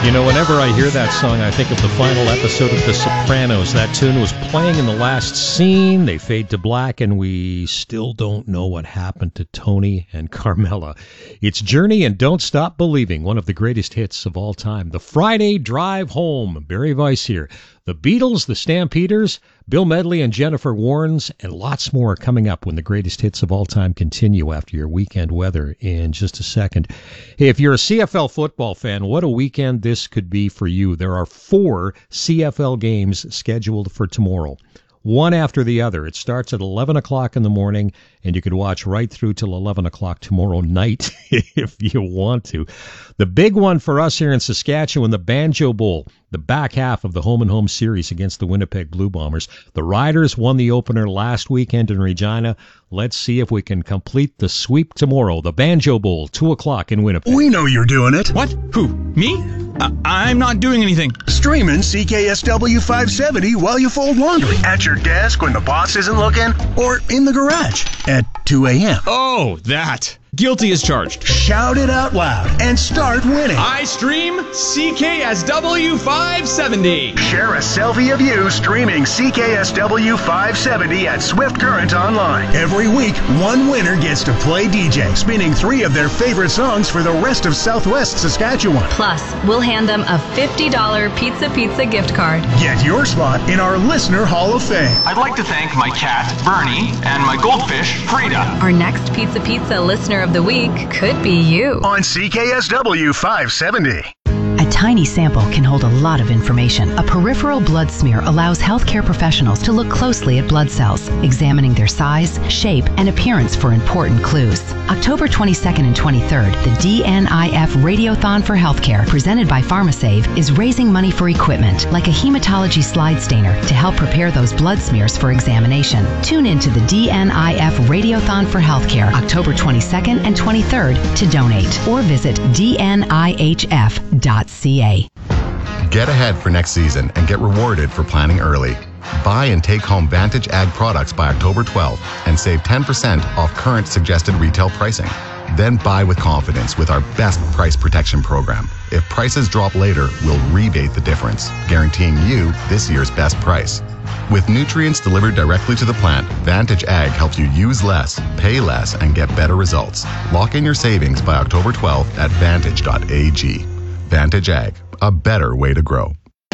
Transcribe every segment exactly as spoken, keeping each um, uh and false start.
You know, whenever I hear that song, I think of the final episode of The Sopranos. That tune was playing in the last scene. They fade to black, and we still don't know what happened to Tony and Carmela. It's Journey and Don't Stop Believing, one of the greatest hits of all time. The Friday Drive Home. Barry Weiss here. The Beatles, the Stampeders, Bill Medley and Jennifer Warnes, and lots more are coming up when the greatest hits of all time continue after your weekend weather in just a second. Hey, if you're a C F L football fan, what a weekend this could be for you. There are four C F L games scheduled for tomorrow, one after the other. It starts at eleven o'clock in the morning, and you could watch right through till eleven o'clock tomorrow night if you want to. The big one for us here in Saskatchewan, the Banjo Bowl, the back half of the home and home series against the Winnipeg Blue Bombers. The Riders won the opener last weekend in Regina. Let's see if we can complete the sweep tomorrow. The Banjo Bowl, two o'clock in Winnipeg. We know you're doing it. What? Who? Me? I- I'm not doing anything. Streaming C K S W five seventy while you fold laundry. At your desk when the boss isn't looking. Or in the garage at two a.m. Oh, that. Guilty as charged. Shout it out loud and start winning. I stream C K S W five seventy. Share a selfie of you streaming C K S W five seventy at Swift Current Online. Every week, one winner gets to play D J, spinning three of their favorite songs for the rest of Southwest Saskatchewan. Plus, we'll hand them a fifty dollars Pizza Pizza gift card. Get your spot in our Listener Hall of Fame. I'd like to thank my cat, Bernie, and my goldfish, Frida. Our next Pizza Pizza listener of the week could be you. On C K S W five seventy. A tiny sample can hold a lot of information. A peripheral blood smear allows healthcare professionals to look closely at blood cells, examining their size, shape, and appearance for important clues. October twenty-second and twenty-third, the D N I F Radiothon for Healthcare, presented by PharmaSave, is raising money for equipment like a hematology slide stainer to help prepare those blood smears for examination. Tune in to the D N I F Radiothon for Healthcare, October twenty-second and twenty-third to donate, or visit D N I H F dot C A. Get ahead for next season and get rewarded for planning early. Buy and take home Vantage Ag products by October twelfth and save ten percent off current suggested retail pricing. Then buy with confidence with our best price protection program. If prices drop later, we'll rebate the difference, guaranteeing you this year's best price. With nutrients delivered directly to the plant, Vantage Ag helps you use less, pay less, and get better results. Lock in your savings by October twelfth at vantage dot a g. Vantage Ag, a better way to grow.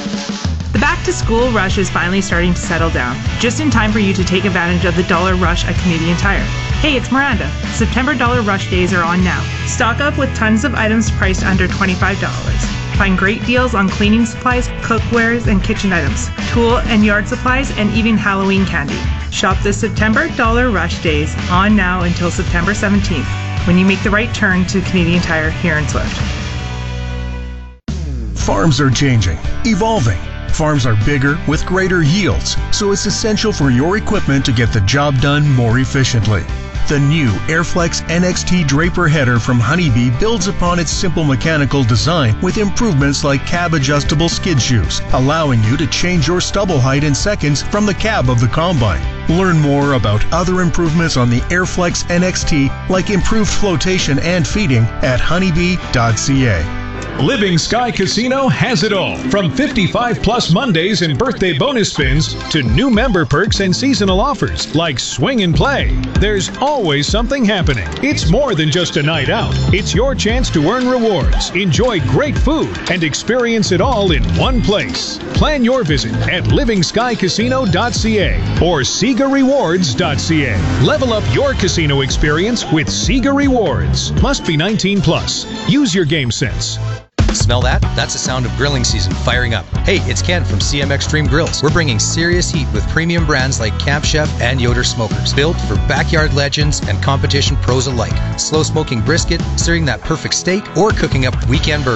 The back-to-school rush is finally starting to settle down, just in time for you to take advantage of the Dollar Rush at Canadian Tire. Hey, it's Miranda. September Dollar Rush days are on now. Stock up with tons of items priced under twenty-five dollars. Find great deals on cleaning supplies, cookwares, and kitchen items, tool and yard supplies, and even Halloween candy. Shop the September Dollar Rush days on now until September seventeenth, when you make the right turn to Canadian Tire here in Swift. Farms are changing, evolving. Farms are bigger with greater yields, so it's essential for your equipment to get the job done more efficiently. The new Airflex N X T Draper header from Honeybee builds upon its simple mechanical design with improvements like cab-adjustable skid shoes, allowing you to change your stubble height in seconds from the cab of the combine. Learn more about other improvements on the Airflex N X T, like improved flotation and feeding, at honeybee dot c a. Living Sky Casino has it all, from fifty-five plus Mondays and birthday bonus spins to new member perks and seasonal offers like swing and play. There's always something happening. It's more than just a night out. It's your chance to earn rewards, enjoy great food, and experience it all in one place. Plan your visit at living sky casino dot c a or sega rewards dot c a. Level up your casino experience with Sega Rewards. Must be nineteen plus. Use your game sense. Smell that? That's the sound of grilling season firing up. Hey, it's Ken from C M Extreme Grills. We're bringing serious heat with premium brands like Camp Chef and Yoder Smokers, built for backyard legends and competition pros alike. Slow smoking brisket, searing that perfect steak, or cooking up weekend burgers.